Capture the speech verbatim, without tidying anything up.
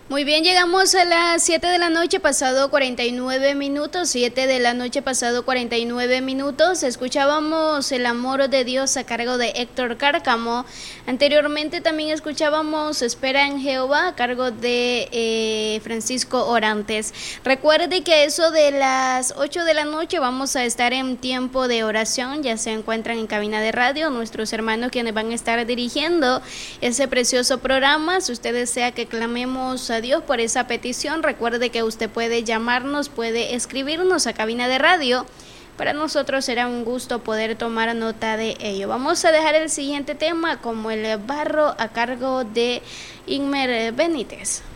Muy bien, llegamos a las siete de la noche, pasado cuarenta y nueve minutos, siete de la noche, pasado cuarenta y nueve minutos. Escuchábamos El amor de Dios a cargo de Héctor Cárcamo. Anteriormente también escuchábamos Espera en Jehová a cargo de eh, Francisco Orantes. Recuerde que eso de las ocho de la noche vamos a estar en tiempo de oración. Ya se encuentran en cabina de radio nuestros hermanos quienes van a estar dirigiendo ese precioso programa. Si usted desea que clamemos a Dios por esa petición, recuerde que usted puede llamarnos, puede escribirnos a cabina de radio. Para nosotros será un gusto poder tomar nota de ello. Vamos a dejar el siguiente tema como el barro a cargo de Inmer Benítez.